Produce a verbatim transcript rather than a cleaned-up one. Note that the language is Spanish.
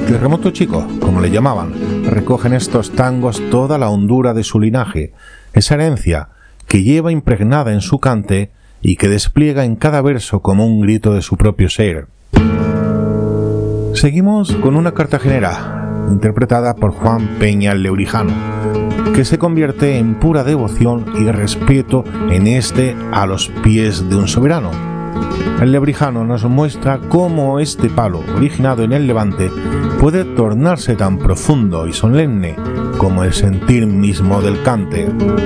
Terremoto Chico, como le llamaban, recogen estos tangos toda la hondura de su linaje, esa herencia que lleva impregnada en su cante y que despliega en cada verso como un grito de su propio ser. Seguimos con una cartagenera, interpretada por Juan Peña el Lebrijano, que se convierte en pura devoción y respeto en este a los pies de un soberano. El Lebrijano nos muestra cómo este palo, originado en el Levante, puede tornarse tan profundo y solemne como el sentir mismo del cante.